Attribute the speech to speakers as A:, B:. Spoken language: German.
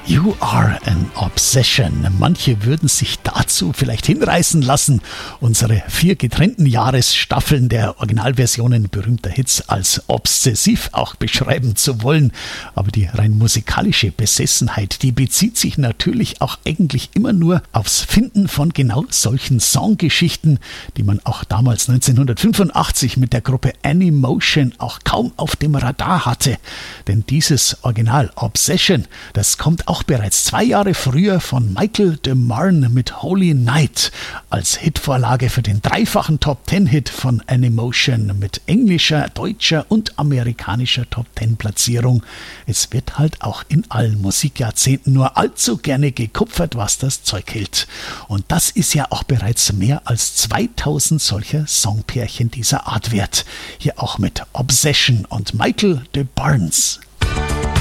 A: You Are an Obsession. Manche würden sich dazu vielleicht hinreißen lassen, unsere 4 getrennten Jahresstaffeln der Originalversionen berühmter Hits als obsessiv auch beschreiben zu wollen. Aber die rein musikalische Besessenheit, die bezieht sich natürlich auch eigentlich immer nur aufs Finden von genau solchen Songgeschichten, die man auch damals 1985 mit der Gruppe Animotion auch kaum auf dem Radar hatte. Denn dieses Original Obsession, das kommt auch bereits 2 Jahre früher von Michael DeMarn mit Holy Night als Hitvorlage für den dreifachen Top-10-Hit von Animotion mit englischer, deutscher und amerikanischer Top-10-Platzierung. Es wird halt auch in allen Musikjahrzehnten nur allzu gerne gekupfert, was das Zeug hält. Und das ist ja auch bereits mehr als 2000 solcher Songpärchen dieser Art wert. Hier auch mit Obsession und Michael DeBarnes.